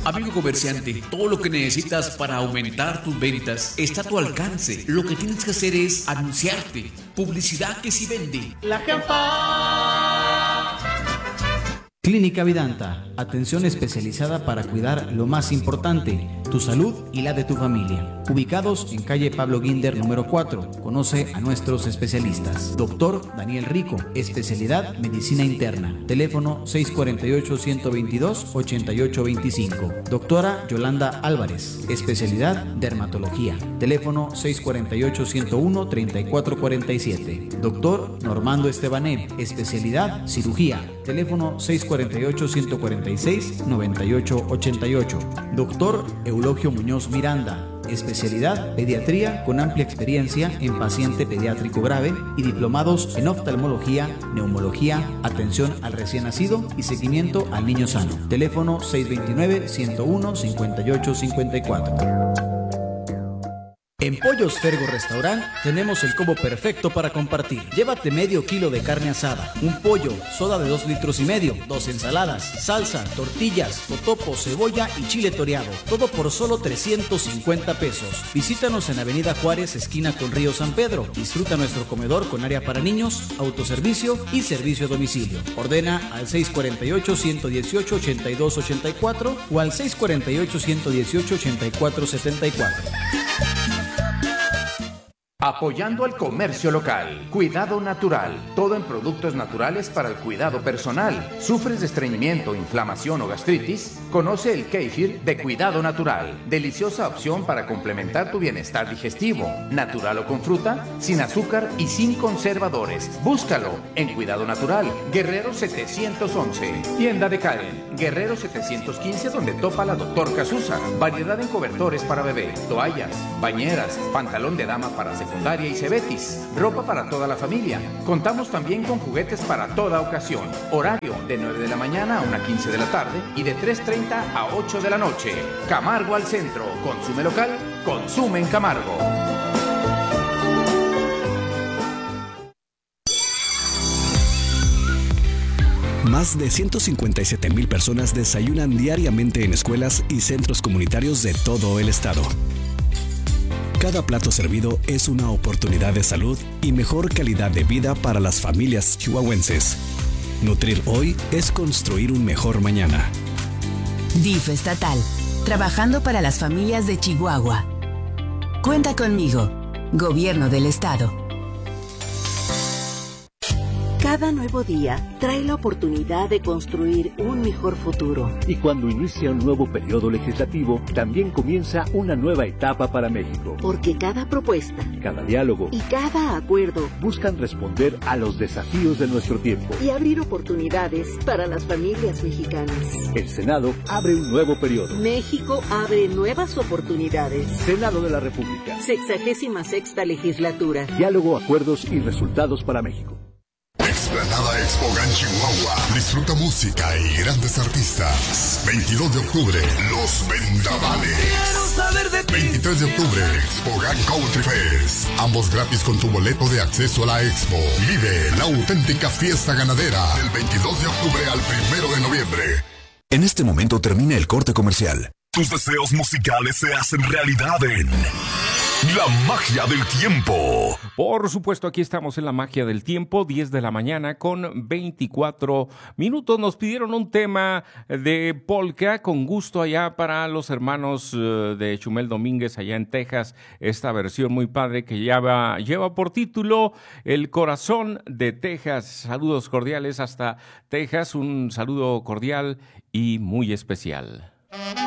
Amigo comerciante, todo lo que necesitas para aumentar tus ventas está a tu alcance. Lo que tienes que hacer es anunciarte. Publicidad que sí vende. La jefa. Clínica Vidanta, atención especializada para cuidar lo más importante, tu salud y la de tu familia. Ubicados en calle Pablo Guinder número 4. Conoce a nuestros especialistas. Doctor Daniel Rico, especialidad Medicina Interna. Teléfono 648-122-8825. Doctora Yolanda Álvarez, especialidad Dermatología. Teléfono 648-101-3447. Doctor Normando Estebanet, especialidad Cirugía. Teléfono 648-146-9888. Doctor Eulogio Muñoz Miranda, especialidad Pediatría con amplia experiencia en paciente pediátrico grave y diplomados en oftalmología, neumología, atención al recién nacido y seguimiento al niño sano. Teléfono 629-101-5854. En Pollos Fergo Restaurant tenemos el combo perfecto para compartir. Llévate medio kilo de carne asada, un pollo, soda de 2,5 litros, 2 ensaladas, salsa, tortillas, totopo, cebolla y chile toreado. Todo por solo 350 pesos. Visítanos en Avenida Juárez, esquina con Río San Pedro. Disfruta nuestro comedor con área para niños, autoservicio y servicio a domicilio. Ordena al 648-118-8284 o al 648-118-8474. Apoyando al comercio local. Cuidado natural. Todo en productos naturales para el cuidado personal. ¿Sufres de estreñimiento, inflamación o gastritis? Conoce el kéfir de Cuidado Natural. Deliciosa opción para complementar tu bienestar digestivo. Natural o con fruta, sin azúcar y sin conservadores. Búscalo en Cuidado Natural. Guerrero 711. Tienda de Karen. Guerrero 715, donde topa la Dr. Casusa. Variedad en cobertores para bebé, toallas, bañeras, pantalón de dama para secundaria y cebetis, ropa para toda la familia. Contamos también con juguetes para toda ocasión. Horario de 9 de la mañana a 1:15 de la tarde y de 3:30 a 8 de la noche. Camargo al centro. Consume local, consume en Camargo. Más de 157,000 personas desayunan diariamente en escuelas y centros comunitarios de todo el estado. Cada plato servido es una oportunidad de salud y mejor calidad de vida para las familias chihuahuenses. Nutrir hoy es construir un mejor mañana. DIF estatal, trabajando para las familias de Chihuahua. Cuenta conmigo, Gobierno del Estado. Cada nuevo día trae la oportunidad de construir un mejor futuro. Y cuando inicia un nuevo periodo legislativo, también comienza una nueva etapa para México. Porque cada propuesta, cada diálogo y cada acuerdo buscan responder a los desafíos de nuestro tiempo y abrir oportunidades para las familias mexicanas. El Senado abre un nuevo periodo. México abre nuevas oportunidades. Senado de la República. 66ª legislatura. Diálogo, acuerdos y resultados para México. Explanada Expogan Chihuahua. Disfruta música y grandes artistas. 22 de octubre, Los Vendavales. 23 de octubre, Expogan Country Fest. Ambos gratis con tu boleto de acceso a la expo. Vive la auténtica fiesta ganadera del 22 de octubre al 1 de noviembre. En este momento termina el corte comercial. Tus deseos musicales se hacen realidad en La Magia del Tiempo. Por supuesto, aquí estamos en La Magia del Tiempo, 10 de la mañana con 24 minutos. Nos pidieron un tema de polka, con gusto allá para los hermanos de Chumel Domínguez allá en Texas. Esta versión muy padre que lleva por título El Corazón de Texas. Saludos cordiales hasta Texas, un saludo cordial y muy especial.